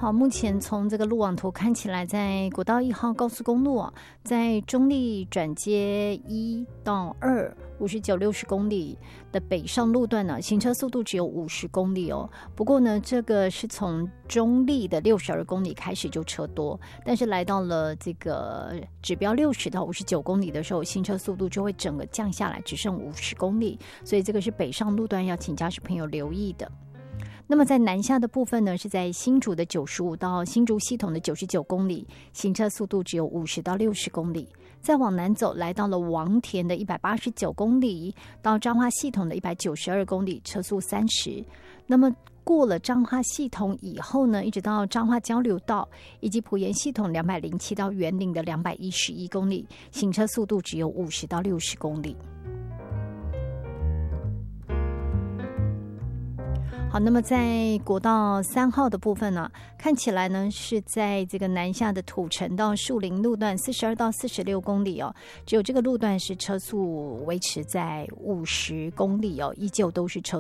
好，目前从这个路网图看起来，在国道1号高速公路在中立转接1到2 59、60公里的北上路段呢，行车速度只有50公里哦。不过呢，这个是从中立的62公里开始就车多，但是来到了这个指标60到59公里的时候，行车速度就会整个降下来，只剩50公里。所以这个是北上路段要请驾驶朋友留意的。那么在南下的部分呢，是在新竹的95到新竹系统的99公里，行车速度只有50到60公里。再往南走，来到了王田的189公里，到彰化系统的192公里，车速30。那么过了彰化系统以后呢，一直到彰化交流道以及埔盐系统207到员林的211公里，行车速度只有50到60公里。好，那么在国道3号的部分呢，看起来呢是在这个南下的土城到树林路段42到46公里哦，只有这个路段是车速维持在50公里哦，依旧都是车